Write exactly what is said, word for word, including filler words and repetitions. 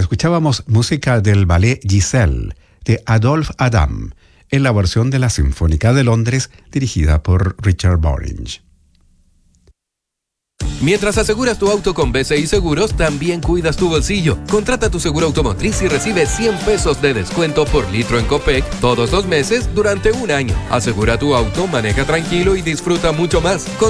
escuchábamos música del ballet Giselle de Adolphe Adam en la versión de la Sinfónica de Londres dirigida por Richard Boringe. Mientras aseguras tu auto con B C I Seguros, también cuidas tu bolsillo. Contrata tu seguro automotriz y recibe cien pesos de descuento por litro en Copec todos los meses durante un año. Asegura tu auto, maneja tranquilo y disfruta mucho más. Con